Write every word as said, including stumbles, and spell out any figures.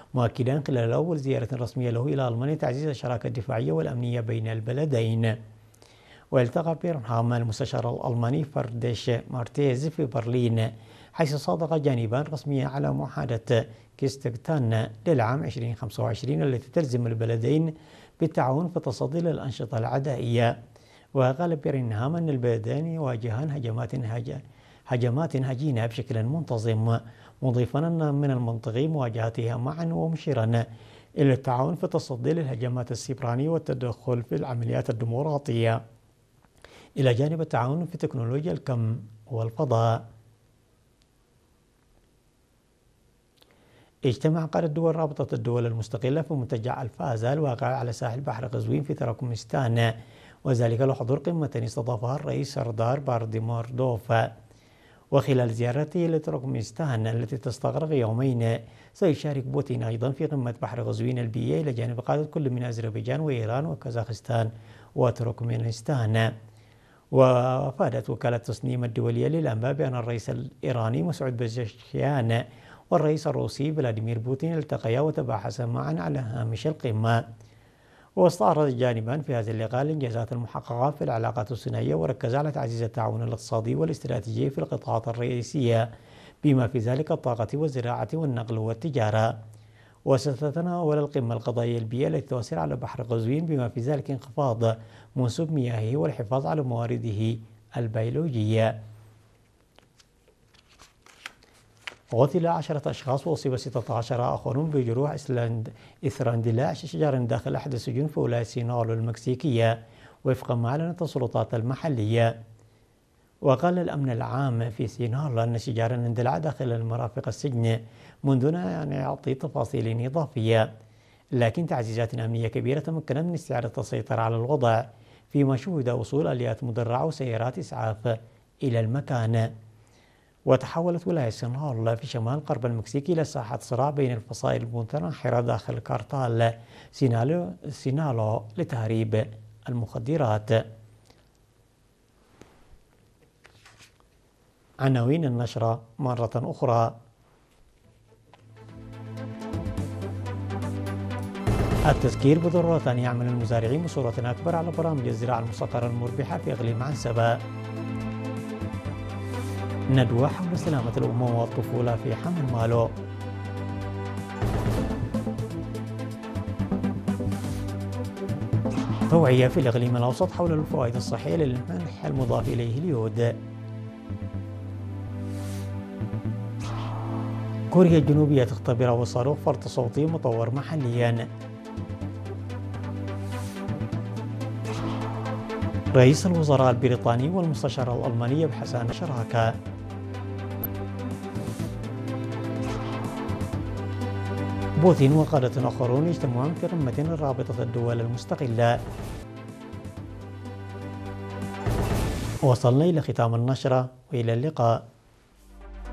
مؤكدا خلال أول زيارة رسمية له إلى ألمانيا تعزيز الشراكة الدفاعية والأمنية بين البلدين. والتقى بيرنهام المستشار الألماني فرديش مارتيز في برلين، حيث صادق جانبان رسميا على معاهدة كيستغتان للعام ألفين وخمسة وعشرين التي تلزم البلدين بالتعاون في التصدي للأنشطة العدائية. وقال بيرنهام أن البلدين يواجهان هجمات هجمات هجينة بشكل منتظم، مضيفا أن من المنطقي مواجهتها معا ومشيرا إلى التعاون في التصدي للهجمات السيبرانية والتدخل في العمليات الديمقراطية، إلى جانب التعاون في تكنولوجيا الكم والفضاء. اجتمع قادة دول رابطة الدول المستقلة في منتجع الفازا الواقع على ساحل بحر قزوين في تراكمستان، وذلك لحضور قمة استضافها الرئيس سردار بارديموردوف. وخلال زيارته لتركمستان التي تستغرق يومين، سيشارك بوتين أيضا في قمة بحر قزوين البيئية إلى جانب قادة كل من أذربيجان وإيران وكازاخستان وتركمانستان. وأفادت وكالة تصنيم الدولية للأنباء بأن الرئيس الإيراني مسعود بزشكيان والرئيس الروسي فلاديمير بوتين التقيا وتباحثا معا على هامش القمة. واستعرض الجانبان في هذا اللقاء الإنجازات المحققة في العلاقات الثنائية، وركز على تعزيز التعاون الاقتصادي والاستراتيجي في القطاعات الرئيسية بما في ذلك الطاقة والزراعة والنقل والتجارة. وستتناول القمة القضايا البيئية التي تؤثر على بحر قزوين بما في ذلك انخفاض منسوب مياهه والحفاظ على موارده البيولوجية. قتل عشرة أشخاص وأصيب ستة عشر آخرون بجروح إثر اندلاع شجر داخل أحد السجون في ولاية سينالو المكسيكية وفقا ما أعلنت السلطات المحلية. وقال الأمن العام في سينالو أن شجرا اندلع داخل المرافق السجن منذ دون أن يعطي تفاصيل إضافية، لكن تعزيزات أمنية كبيرة تمكنت من استعادة السيطرة على الوضع، فيما شهد وصول آليات مدرعة وسيارات إسعاف إلى المكان. وتحولت ولاية سينالو في شمال غرب المكسيك إلى ساحة صراع بين الفصائل المتناحرة داخل كارتال سينالو, سينالو لتهريب المخدرات. عناوين النشرة مرة أخرى: التذكير بضرورة أن يعمل المزارعين بصورة أكبر على برامج الزراعة المسكرة المربحة في إقليم عنسبة. ندوة حول سلامة الأمومة والطفولة في حمل مالو. توعية في الإقليم الأوسط حول الفوائد الصحية للملح المضاف إليه اليود. كوريا الجنوبية تختبر وصاروخ فرط صوتي مطور محليا. رئيس الوزراء البريطاني والمستشار الألماني يبحثان شراكة. بوتين وقادة آخرون يجتمعون في قمة رابطة الدول المستقلة. وصلنا إلى ختام النشرة وإلى اللقاء.